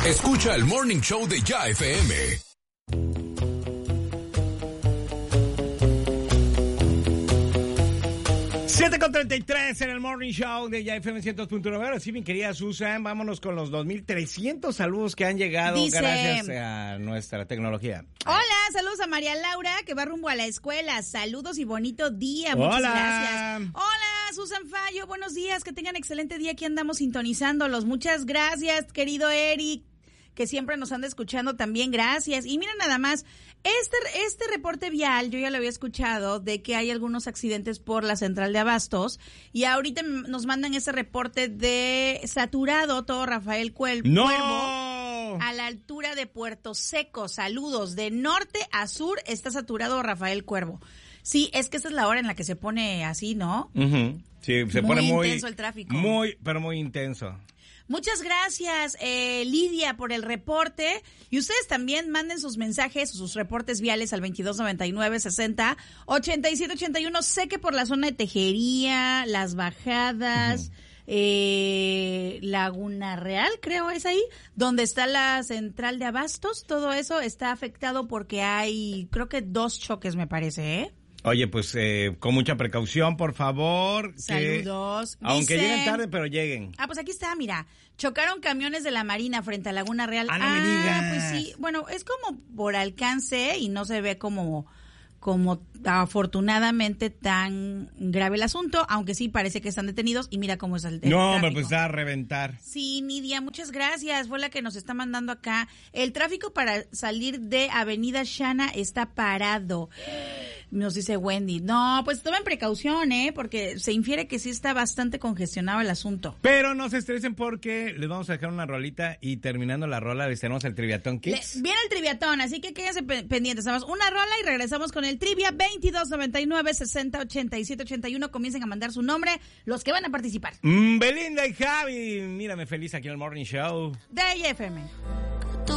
Escucha el Morning Show de Ya FM. 7:33 en el Morning Show de Ya FM 100.9. Ahora sí, mi querida Susan, vámonos con los 2,300 saludos que han llegado gracias a nuestra tecnología. Hola, saludos a María Laura, que va rumbo a la escuela. Saludos y bonito día. Muchas gracias. Hola, Susan Fallo, buenos días. Que tengan excelente día. Aquí andamos sintonizándolos. Muchas gracias, querido Eric, que siempre nos anda escuchando también, gracias. Y miren nada más, este reporte vial, yo ya lo había escuchado, de que hay algunos accidentes por la central de Abastos, y ahorita nos mandan ese reporte de saturado todo Rafael Cuervo, a la altura de Puerto Seco. Saludos, de norte a sur está saturado Rafael Cuervo. Sí, es que esta es la hora en la que se pone así, ¿no? Sí, se pone muy intenso el tráfico. Muy intenso. Muchas gracias, Lidia, por el reporte. Y ustedes también manden sus mensajes, sus reportes viales al 2299-60-8781. Sé que por la zona de Tejería, Las Bajadas, Laguna Real, creo es ahí, donde está la central de Abastos, todo eso está afectado porque hay, creo que 2 choques, me parece, ¿eh? Oye, pues con mucha precaución, por favor. Saludos. Aunque lleguen tarde, pero lleguen. Pues aquí está, mira. Chocaron camiones de la Marina frente a Laguna Real. No me digas. Pues sí. Bueno, es como por alcance y no se ve como afortunadamente tan grave el asunto, aunque sí parece que están detenidos y mira cómo es el No, tráfico. hombre, pues está a reventar. Sí, Nidia, muchas gracias, fue la que nos está mandando acá. El tráfico para salir de Avenida Shana está parado, nos dice Wendy. No, pues tomen precaución, porque se infiere que sí está bastante congestionado el asunto. Pero no se estresen porque les vamos a dejar una rolita y terminando la rola les tenemos el Triviatón Kids. Viene el Triviatón, así que quédense pendientes. Hacemos una rola y regresamos con el Trivia. 2299-60-8781. Comiencen a mandar su nombre los que van a participar. Belinda y Javi, mírame feliz aquí en el Morning Show de IFM.